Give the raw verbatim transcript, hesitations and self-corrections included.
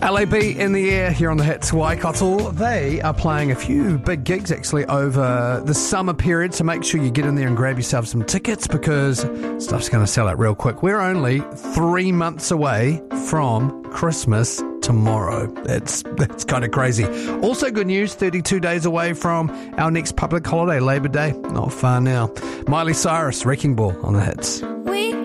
L A B in the air here on the Hits. Waikato, they are playing a few big gigs actually over the summer period, so make sure you get in there and grab yourself some tickets because stuff's going to sell out real quick. We're only three months away from Christmas tomorrow. That's that's kind of crazy. Also good news, thirty-two days away from our next public holiday, Labor Day. Not far now. Miley Cyrus, Wrecking Ball on the Hits. We